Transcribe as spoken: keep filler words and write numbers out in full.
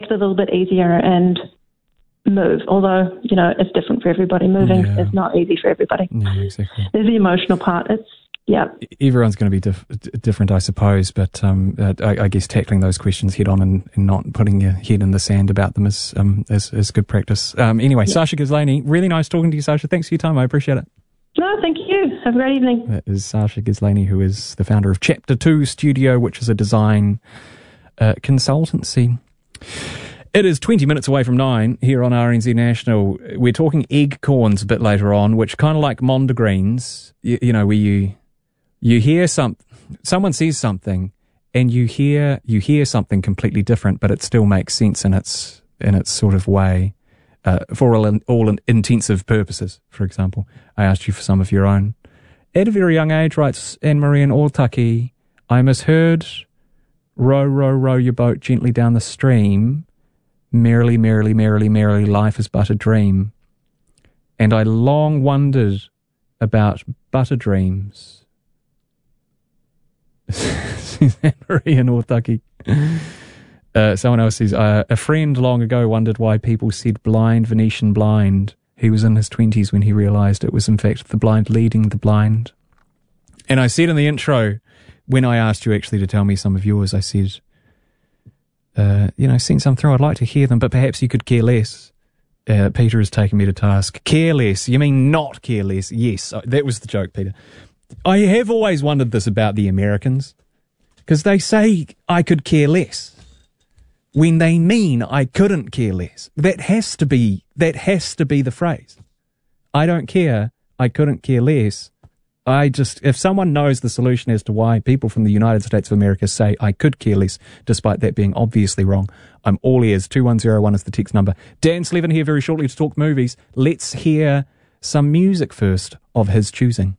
it a little bit easier and move. Although, you know, it's different for everybody. Moving yeah. is not easy for everybody. Yeah, exactly. There's the emotional part. It's, yeah. Everyone's going to be dif- different, I suppose, but um, uh, I, I guess tackling those questions head on and, and not putting your head in the sand about them is um, is, is good practice. Um, anyway, yeah. Sasha Ghislane, really nice talking to you, Sasha. Thanks for your time. I appreciate it. No, thank you. Have a great evening. That is Sasha Ghislane, who is the founder of Chapter two Studio, which is a design uh, consultancy. It is twenty minutes away from nine here on R N Z National. We're talking egg corns a bit later on, which kind of like mondegreens, you, you know, where you you hear some, someone says something and you hear you hear something completely different, but it still makes sense in its in its sort of way. Uh, for all, in, all in intensive purposes, for example. I asked you for some of your own. At a very young age, writes Anne-Marie in Aotaki, I misheard row, row, row your boat gently down the stream. Merrily, merrily, merrily, merrily, life is but a dream. And I long wondered about butter dreams. Anne-Marie in Aotaki. Uh, someone else says, uh, a friend long ago wondered why people said blind Venetian blind. He was in his twenties when he realised it was in fact the blind leading the blind. And I said in the intro, when I asked you actually to tell me some of yours, I said, uh, you know, send some through, I'd like to hear them, but perhaps you could care less. Uh, Peter has taken me to task. Care less? You mean not care less? Yes, that was the joke, Peter. I have always wondered this about the Americans, because they say I could care less when they mean I couldn't care less. That has to be, that has to be the phrase. I don't care, I couldn't care less. I just, if someone knows the solution as to why people from the United States of America say I could care less, despite that being obviously wrong, I'm all ears. two one zero one is the text number. Dan Slevin here very shortly to talk movies. Let's hear some music first of his choosing.